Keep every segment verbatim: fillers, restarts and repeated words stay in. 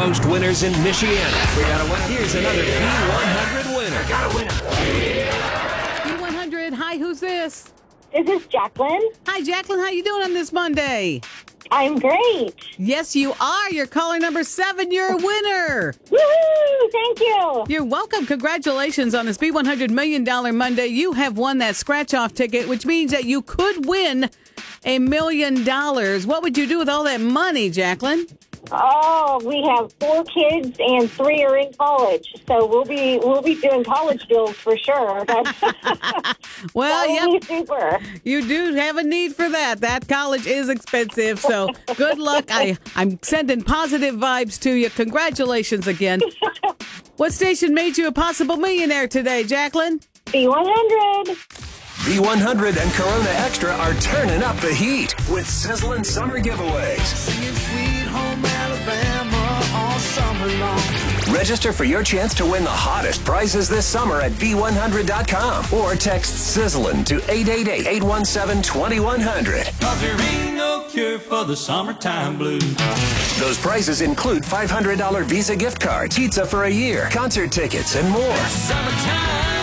most winners in Michiana. We got a winner. Here's another B one hundred winner. I got a winner. B one hundred, hi, who's this? This is Jacqueline. Hi, Jacqueline, how you doing on this Monday? I'm great. Yes, you are. You're caller number seven. You're a winner. Woohoo! Thank you. You're welcome. Congratulations on this B one hundred million dollars Monday. You have won that scratch-off ticket, which means that you could win a million dollars. What would you do with all that money, Jacqueline? Oh, we have four kids and three are in college, so we'll be we'll be doing college deals for sure. Well, that would yep. be super. You do have a need for that. That college is expensive, so good luck. I, I'm sending positive vibes to you. Congratulations again. What station made you a possible millionaire today, Jacqueline? B one hundred. B one hundred and Corona Extra are turning up the heat with sizzling summer giveaways. Singing Sweet Home Alabama all summer long. Register for your chance to win the hottest prizes this summer at B one hundred dot com or text sizzling to eight eight eight, eight one seven, two one zero zero. Cause there ain't no cure for the summertime blues. Those prizes include five hundred dollars Visa gift cards, pizza for a year, concert tickets, and more. Summertime.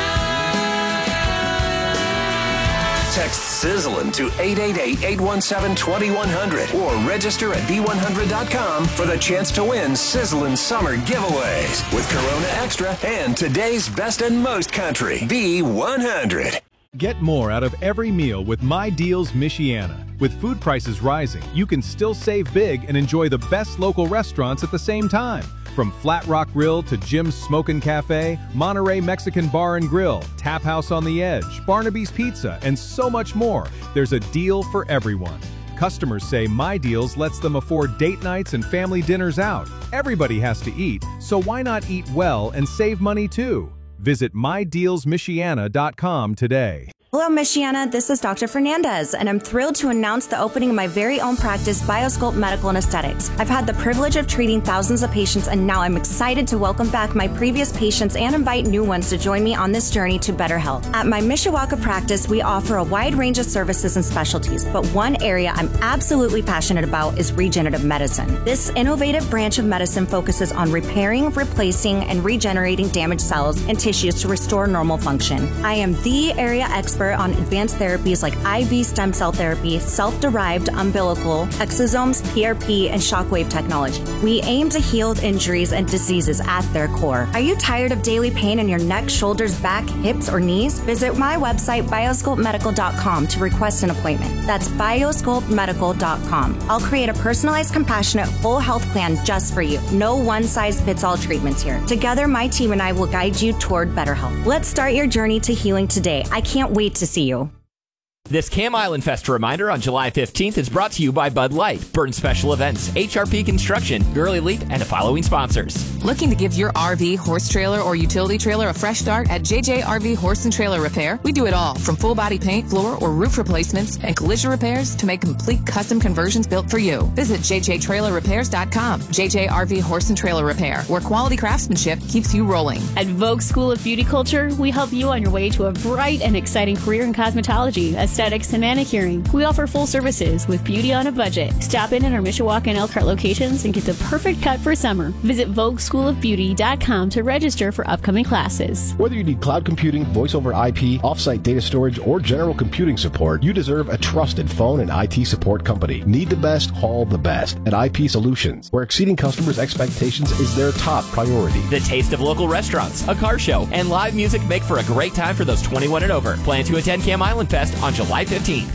Text sizzling to eight eight eight, eight one seven, two one zero zero or register at B one hundred dot com for the chance to win sizzling summer giveaways with Corona Extra and today's best and most country, B one hundred. Get more out of every meal with My Deals Michiana. With food prices rising, you can still save big and enjoy the best local restaurants at the same time. From Flat Rock Grill to Jim's Smokin' Cafe, Monterey Mexican Bar and Grill, Tap House on the Edge, Barnaby's Pizza, and so much more, there's a deal for everyone. Customers say My Deals lets them afford date nights and family dinners out. Everybody has to eat, so why not eat well and save money too? Visit my deals michiana dot com today. Hello, Michiana. This is Doctor Fernandez, and I'm thrilled to announce the opening of my very own practice, BioSculpt Medical and Aesthetics. I've had the privilege of treating thousands of patients, and now I'm excited to welcome back my previous patients and invite new ones to join me on this journey to better health. At my Mishawaka practice, we offer a wide range of services and specialties, but one area I'm absolutely passionate about is regenerative medicine. This innovative branch of medicine focuses on repairing, replacing, and regenerating damaged cells and tissues to restore normal function. I am the area expert on advanced therapies like I V stem cell therapy, self-derived umbilical, exosomes, P R P, and shockwave technology. We aim to heal injuries and diseases at their core. Are you tired of daily pain in your neck, shoulders, back, hips, or knees? Visit my website, biosculpt medical dot com, to request an appointment. That's biosculpt medical dot com. I'll create a personalized, compassionate, full health plan just for you. No one-size-fits-all treatments here. Together, my team and I will guide you toward better health. Let's start your journey to healing today. I can't wait to see you. This Cam Island Fest reminder on July fifteenth is brought to you by Bud Light, Burton Special Events, H R P Construction, Gurley Leap, and the following sponsors. Looking to give your R V, horse trailer, or utility trailer a fresh start at J J R V Horse and Trailer Repair? We do it all, from full body paint, floor, or roof replacements, and collision repairs to make complete custom conversions built for you. Visit j j trailer repairs dot com. J J R V Horse and Trailer Repair, where quality craftsmanship keeps you rolling. At Vogue School of Beauty Culture, we help you on your way to a bright and exciting career in cosmetology, aesthetics, and manicuring. We offer full services with beauty on a budget. Stop in at our Mishawaka and Elkhart locations and get the perfect cut for summer. Visit vogue school of beauty dot com to register for upcoming classes. Whether you need cloud computing, voice over I P, offsite data storage, or general computing support, you deserve a trusted phone and I T support company. Need the best, call the best at I P Solutions, where exceeding customers' expectations is their top priority. The taste of local restaurants, a car show, and live music make for a great time for those twenty-one and over. Plan to attend Cam Island Fest on July fifteenth.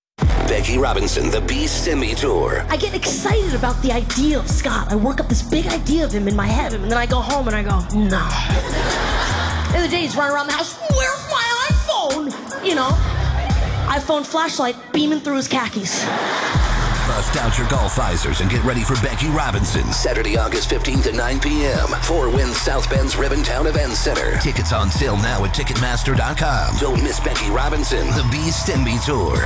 Becky Robinson, the B-Stimmy Tour. I get excited about the idea of Scott. I work up this big idea of him in my head, and then I go home and I go, no. The other day he's running around the house, where's my iPhone? You know, iPhone flashlight beaming through his khakis. Bust out your golf visors and get ready for Becky Robinson. Saturday, August fifteenth at nine p.m. Four Winds South Bend's Ribbontown Event Center. Tickets on sale now at ticketmaster dot com. Don't miss Becky Robinson, the B-Stimmy Tour.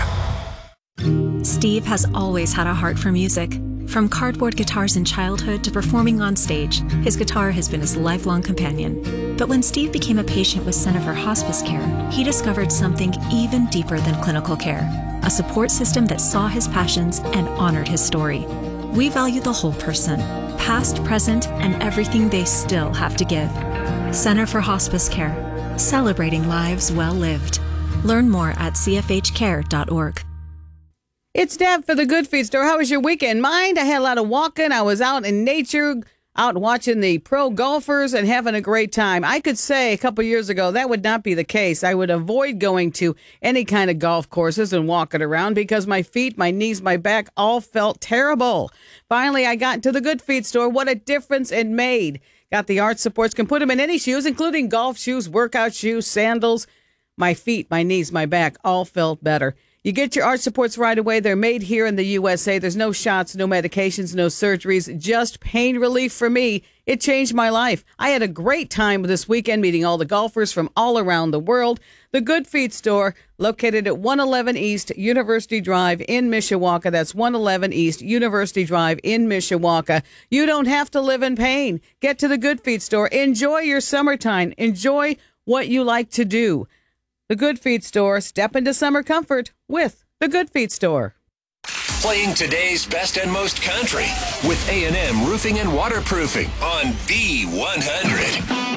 Steve has always had a heart for music. From cardboard guitars in childhood to performing on stage, his guitar has been his lifelong companion. But when Steve became a patient with Center for Hospice Care, he discovered something even deeper than clinical care, a support system that saw his passions and honored his story. We value the whole person, past, present, and everything they still have to give. Center for Hospice Care, celebrating lives well lived. Learn more at c f h care dot org. It's Deb for the Good Feet Store. How was your weekend? Mine, I had a lot of walking. I was out in nature, out watching the pro golfers and having a great time. I could say a couple years ago that would not be the case. I would avoid going to any kind of golf courses and walking around because my feet, my knees, my back all felt terrible. Finally, I got into the Good Feet Store. What a difference it made. Got the arch supports, can put them in any shoes, including golf shoes, workout shoes, sandals. My feet, my knees, my back all felt better. You get your arch supports right away. They're made here in the U S A. There's no shots, no medications, no surgeries, just pain relief for me. It changed my life. I had a great time this weekend meeting all the golfers from all around the world. The Good Feet Store, located at one eleven East University Drive in Mishawaka. That's one eleven East University Drive in Mishawaka. You don't have to live in pain. Get to the Good Feet Store. Enjoy your summertime. Enjoy what you like to do. The Good Feet Store. Step into summer comfort with the Good Feet Store. Playing today's best and most country with A and M Roofing and Waterproofing on B one hundred.